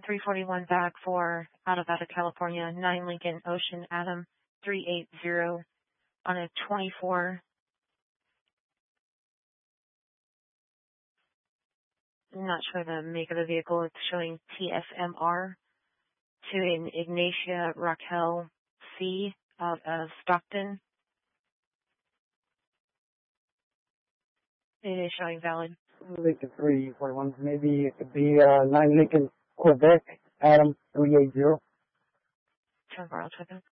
341 back for out of California, 9 Lincoln Ocean Adam 380 on a 24. I'm not sure the make of the vehicle. It's showing TSMR to an Ignatia Raquel C out of Stockton. It is showing valid. Lincoln 341. Maybe it could be 9 Lincoln Quebec Adam 380. Turn borrowed with him.